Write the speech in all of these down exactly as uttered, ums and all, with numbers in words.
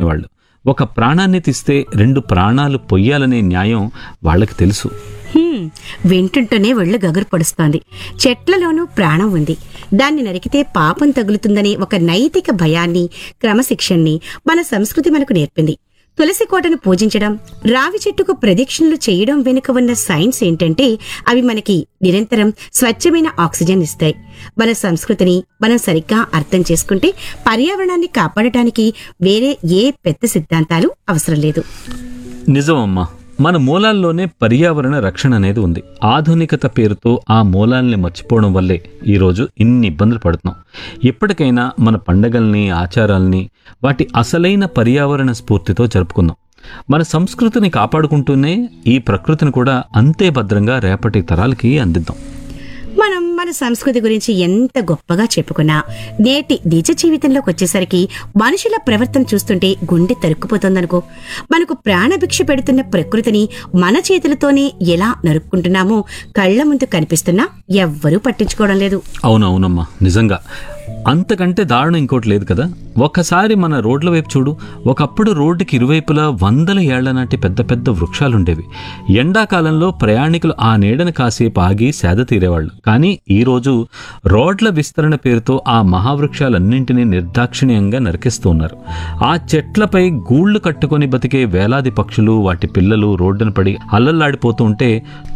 వాళ్ళు. ఒక ప్రాణాన్ని తీస్తే రెండు ప్రాణాలు పొయ్యాలనే న్యాయం వాళ్ళకి తెలుసు. హ్మ్, వింటుంటూనే ఒళ్ళు గగురు పొడుస్తోంది. చెట్లలోనూ ప్రాణం ఉంది. దాన్ని నరికితే పాపం తగులుతుందనే ఒక నైతిక భయాన్ని, క్రమశిక్షణని మన సంస్కృతి మనకు నేర్పింది. తులసి కోటను పూజించడం, రావి చెట్టుకు ప్రదక్షిణలు చేయడం వెనుక ఉన్న సైన్స్ ఏంటంటే అవి మనకి నిరంతరం స్వచ్ఛమైన ఆక్సిజన్ ఇస్తాయి. మన సంస్కృతిని మనం సరిగ్గా అర్థం చేసుకుంటే పర్యావరణాన్ని కాపాడటానికి వేరే ఏ పెద్ద సిద్ధాంతాలు అవసరం లేదు. నిజమమ్మా, మన మూలాల్లోనే పర్యావరణ రక్షణ అనేది ఉంది. ఆధునికత పేరుతో ఆ మూలాల్ని మర్చిపోవడం వల్లే ఈరోజు ఇన్ని ఇబ్బందులు పడుతున్నాం. ఇప్పటికైనా మన పండగల్ని, ఆచారాల్ని వాటి అసలైన పర్యావరణ స్ఫూర్తితో జరుపుకుందాం. మన సంస్కృతిని కాపాడుకుంటూనే ఈ ప్రకృతిని కూడా అంతే భద్రంగా రేపటి తరాలకి అందిద్దాం. మనం మన సంస్కృతి గురించి ఎంత గొప్పగా చెప్పుకున్నా నేటి నిజ జీవితంలోకి వచ్చేసరికి మనుషుల ప్రవర్తన చూస్తుంటే గుండె తరుక్కుపోతుందనుకో. మనకు ప్రాణభిక్ష పెడుతున్న ప్రకృతిని మన చేతులతోనే ఎలా నరుక్కుంటున్నామో కళ్ల ముందు కనిపిస్తున్నా ఎవ్వరూ పట్టించుకోవడం లేదు. అవునవునమ్మా, నిజంగా అంతకంటే దారుణం ఇంకోటి లేదు కదా. ఒక్కసారి మన రోడ్ల వైపు చూడు. ఒకప్పుడు రోడ్డుకి ఇరువైపులా వందల ఏళ్ల నాటి పెద్ద పెద్ద వృక్షాలుండేవి. ఎండాకాలంలో ప్రయాణికులు ఆ నీడను కాసేపు ఆగి సేద తీరేవాళ్ళు. కానీ ఈరోజు రోడ్ల విస్తరణ పేరుతో ఆ మహావృక్షాలన్నింటినీ నిర్దాక్షిణ్యంగా నరికిస్తూ ఉన్నారు. ఆ చెట్లపై గూళ్లు కట్టుకొని బతికే వేలాది పక్షులు, వాటి పిల్లలు రోడ్డున పడి అల్లల్లాడిపోతూ ఉంటే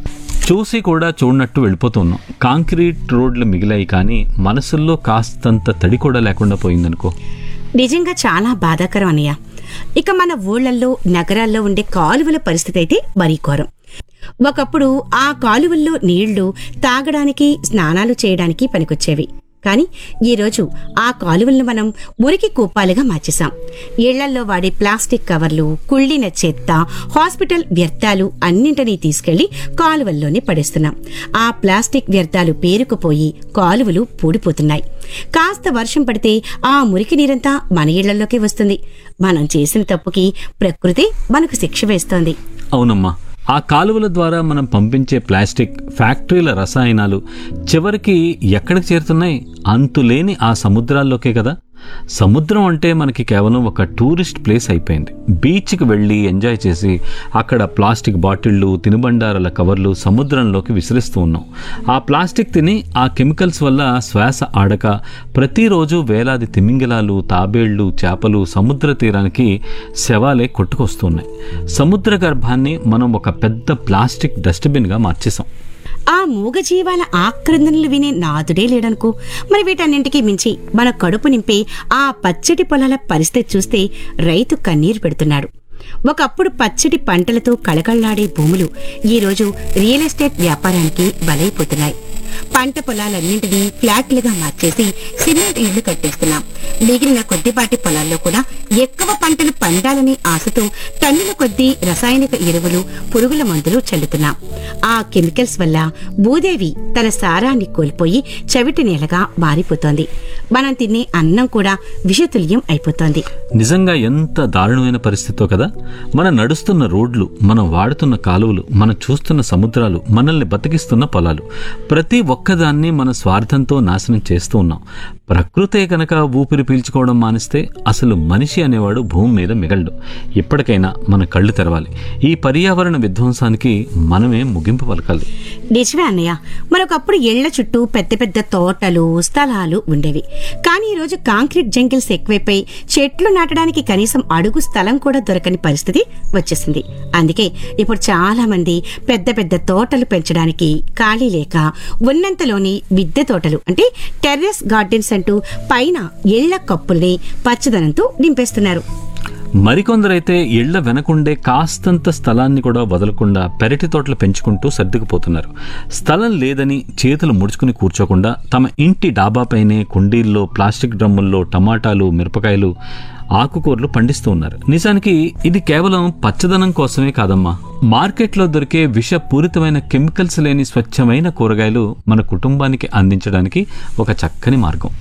చూసి కూడా చూడనట్టు వెళ్ళిపోతున్నాం. కాంక్రీట్ రోడ్లు మిగిలాయి, కానీ మనసుల్లో కాస్తంత తడి కూడా లేకుండా పోయిందనుకో. నిజంగా చాలా బాధాకరం అన్నయ్య. ఇక మన ఊళ్ళల్లో, నగరాల్లో ఉండే కాలువల పరిస్థితి అయితే మరీ ఘోరం. ఒకప్పుడు ఆ కాలువల్లో నీళ్లు తాగడానికి, స్నానాలు చేయడానికి పనికొచ్చేవి. కానీ ఈరోజు ఆ కాలువలను మనం మురికి కూపాలుగా మార్చేశాం. ఇళ్లల్లో వాడే ప్లాస్టిక్ కవర్లు, కుళ్ళిన చెత్త, హాస్పిటల్ వ్యర్థాలు అన్నింటినీ తీసుకెళ్లి కాలువల్లోనే పడేస్తున్నాం. ఆ ప్లాస్టిక్ వ్యర్థాలు పేరుకుపోయి కాలువలు పూడిపోతున్నాయి. కాస్త వర్షం పడితే ఆ మురికి నీరంతా మన ఇళ్లలోకి వస్తుంది. మనం చేసిన తప్పుకి ప్రకృతి మనకు శిక్ష వేస్తోంది. అవునమ్మా, ఆ కాలువల ద్వారా మనం పంపించే ప్లాస్టిక్, ఫ్యాక్టరీల రసాయనాలు చివరికి ఎక్కడికి చేరుతున్నాయి? అంతులేని ఆ సముద్రాల్లోకే కదా. సముద్రం అంటే మనకి కేవలం ఒక టూరిస్ట్ ప్లేస్ అయిపోయింది. బీచ్కి వెళ్ళి ఎంజాయ్ చేసి అక్కడ ప్లాస్టిక్ బాటిళ్లు, తినుబండారాల కవర్లు సముద్రంలోకి విసిరిస్తూ ఉన్నాం. ఆ ప్లాస్టిక్ తిని ఆ కెమికల్స్ వల్ల శ్వాస ఆడక ప్రతిరోజు వేలాది తిమింగలాలు, తాబేళ్లు, చేపలు సముద్ర తీరానికి శవాలే కొట్టుకొస్తున్నాయి. సముద్ర గర్భాన్ని మనం ఒక పెద్ద ప్లాస్టిక్ డస్ట్బిన్గా మార్చేశాం. ఆ మూగజీవాల ఆక్రందనలు వినే నాదుడే లేడనుకో. మరి వీటన్నింటికీ మించి మన కడుపు నింపే ఆ పచ్చటి పొలాల పరిస్థితి చూస్తే రైతు కన్నీరు పెడుతున్నాడు. ఒకప్పుడు పచ్చటి పంటలతో కళకళ్లాడే భూములు ఈరోజు రియల్ ఎస్టేట్ వ్యాపారానికి బలైపోతున్నాయి. పంట పొలాలన్నింటినీ ఫ్లాట్లుగా మార్చేసి సిమెంట్ ఇళ్లు కట్టేస్తున్నాం. మిగిలిన కొద్దిపాటి పొలాల్లో కూడా ఎక్కువ పంటలు పండాలనే ఆశతో టన్నుల కొద్దీ రసాయనిక ఎరువులు, పురుగుల మందులు చల్లుతున్నాం. ఆ కెమికల్స్ వల్ల భూదేవి తన సారాన్ని కోల్పోయి చవిటి నేలగా మారిపోతోంది. మనం తినే అన్నం కూడా విషతుల్యం అయిపోతోంది. నిజంగా ఎంత దారుణమైన పరిస్థితో కదా. మనం నడుస్తున్న రోడ్లు, మనం వాడుతున్న కాలువలు, మనం చూస్తున్న సముద్రాలు, మనల్ని బతికిస్తున్న పొలాలు, ప్రతి ఒక్కదాన్ని మన స్వార్థంతో నాశనం చేస్తూ ఉన్నాం. ప్రకృతే కనుక ఊపిరి పీల్చుకోవడం మానిస్తే అసలు మనిషి అనేవాడు భూమి మీద మిగలడు. ఇప్పటికైనా మన కళ్ళు తెరవాలి. ఈ పర్యావరణ విధ్వంసానికి మనమే ముగింపు పలకాలి. నిజమే అన్నయ్య. మరొకప్పుడు ఇళ్ల చుట్టూ పెద్ద పెద్ద తోటలు, స్థలాలు ఉండేవి. కానీ ఈ రోజు కాంక్రీట్ జంగిల్స్ ఎక్కువైపోయి చెట్లు నాటడానికి కనీసం అడుగు స్థలం కూడా దొరకని పరిస్థితి వచ్చేసింది. అందుకే ఇప్పుడు చాలా మంది పెద్ద పెద్ద తోటలు పెంచడానికి ఖాళీ లేక ఉన్నంతలోని మిద్దె తోటలు అంటే టెర్రస్ గార్డెన్స్ అంటూ పైన ఇళ్ల కప్పుల్ని పచ్చదనంతో నింపేస్తున్నారు. మరికొందరైతే ఇళ్ల వెనకుండే కాస్తంత స్థలాన్ని కూడా వదలకుండా పెరటి తోటలు పెంచుకుంటూ సర్దుకుపోతున్నారు. స్థలం లేదని చేతులు ముడుచుకుని కూర్చోకుండా తమ ఇంటి డాబాపైనే కుండీల్లో, ప్లాస్టిక్ డ్రమ్ముల్లో టమాటాలు, మిరపకాయలు, ఆకుకూరలు పండిస్తూ ఉన్నారు. నిజానికి ఇది కేవలం పచ్చదనం కోసమే కాదమ్మా. మార్కెట్లో దొరికే విషపూరితమైన కెమికల్స్ లేని స్వచ్ఛమైన కూరగాయలు మన కుటుంబానికి అందించడానికి ఒక చక్కని మార్గం.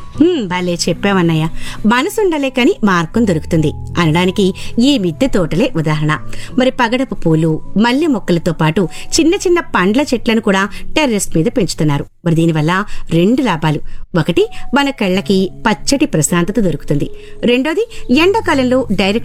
భలే చెప్పావన్నయ్య. మనసుండలే కాని మార్గం దొరుకుతుంది అనడానికి ఈ మిద్దె తోటలే ఉదాహరణ. మరి పగడపు పూలు, మల్లె మొక్కలతో పాటు చిన్న చిన్న పండ్ల చెట్లను కూడా టెర్రస్ మీద పెంచుతున్నారు. మరి దీనివల్ల రెండు లాభాలు. ఒకటి, మన కళ్ళకి పచ్చటి ప్రశాంతత దొరుకుతుంది. రెండోది, ఎండాకాలంలో డైరెక్ట్